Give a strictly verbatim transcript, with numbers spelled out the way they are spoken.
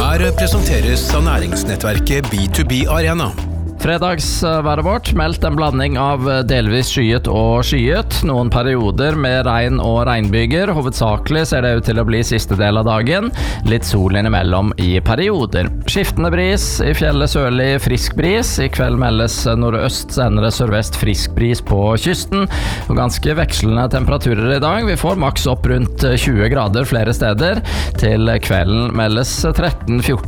Her presenteres av næringsnettverket B to B Arena. Fredagsværet vårt meldt en blanding av delvis skyet og skyet, noen perioder med regn og regnbyger. Hovedsakelig ser det ut til å bli siste del av dagen, litt sol innimellom i perioder. Skiftende bris, i fjellet sørlig frisk bris, i kveld meldes nordøst, senere sørvest frisk bris på kysten, og ganske vekslende temperaturer i dag. Vi får maks opp rundt tjue grader flere steder, til kvelden meldes tretten til fjorten